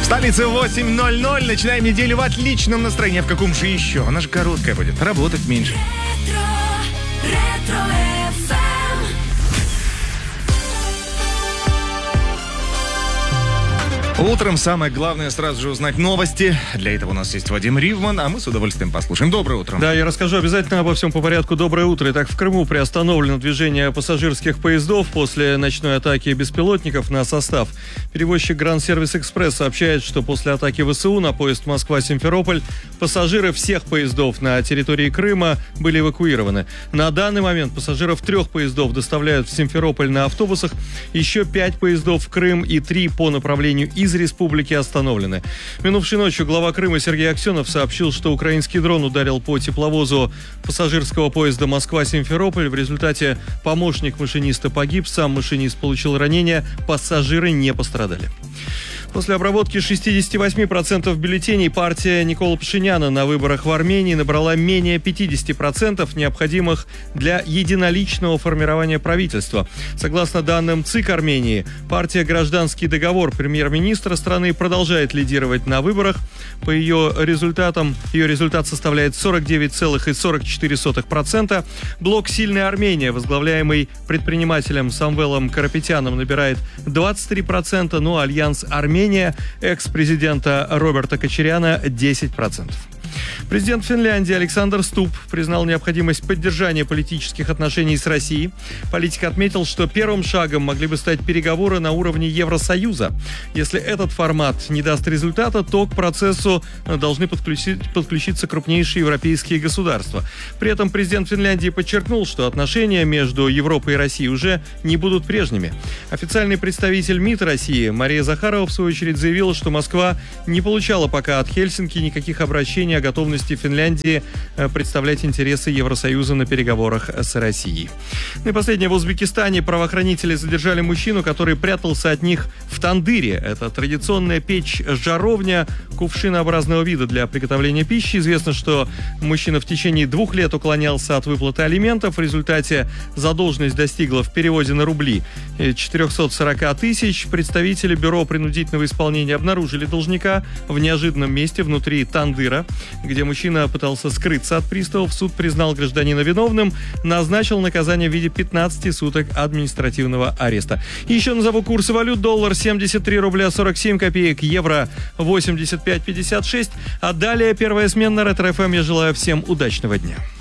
Столица 8:00. Начинаем неделю в отличном настроении. В каком же еще? Она же короткая будет. Работать меньше. Утром самое главное сразу же узнать новости. Для этого у нас есть Вадим Ривман, а мы с удовольствием послушаем. Доброе утро. Да, я расскажу обязательно обо всем по порядку. Доброе утро. Итак, в Крыму приостановлено движение пассажирских поездов после ночной атаки беспилотников на состав. Перевозчик Гранд Сервис Экспресс сообщает, что после атаки ВСУ на поезд Москва-Симферополь пассажиры всех поездов на территории Крыма были эвакуированы. На данный момент пассажиров 3 поездов доставляют в Симферополь на автобусах. Еще 5 поездов в Крым и 3 по направлению из республики остановлены. Минувшей ночью глава Крыма Сергей Аксенов сообщил, что украинский дрон ударил по тепловозу пассажирского поезда Москва-Симферополь. В результате помощник машиниста погиб, сам машинист получил ранения, пассажиры не пострадали. После обработки 68% бюллетеней партия Никола Пашиняна на выборах в Армении набрала менее 50% необходимых для единоличного формирования правительства. Согласно данным ЦИК Армении, партия «Гражданский договор» премьер-министра страны продолжает лидировать на выборах. По ее результат составляет 49,44%. Блок «Сильная Армения», возглавляемый предпринимателем Самвелом Карапетяном, набирает 23%, но Альянс Армения экс-президента Роберта Кочаряна 10%. Президент Финляндии Александр Стуб признал необходимость поддержания политических отношений с Россией. Политик отметил, что первым шагом могли бы стать переговоры на уровне Евросоюза. Если этот формат не даст результата, то к процессу должны подключиться крупнейшие европейские государства. При этом президент Финляндии подчеркнул, что отношения между Европой и Россией уже не будут прежними. Официальный представитель МИД России Мария Захарова, в свою очередь, заявила, что Москва не получала пока от Хельсинки никаких обращений о готовности Финляндии представлять интересы Евросоюза на переговорах с Россией. Ну и последнее. В Узбекистане правоохранители задержали мужчину, который прятался от них в тандыре. Это традиционная печь-жаровня кувшинообразного вида для приготовления пищи. Известно, что мужчина в течение 2 лет уклонялся от выплаты алиментов. В результате задолженность достигла в переводе на рубли 440 тысяч. Представители бюро принудительного исполнения обнаружили должника в неожиданном месте внутри тандыра, где мужчина пытался скрыться от приставов. Суд признал гражданина виновным, назначил наказание в виде 15 суток административного ареста. И еще назову курсы валют. Доллар 73 рубля 47 копеек, евро 85,56. А далее первая смена Ретро ФМ. Я желаю всем удачного дня.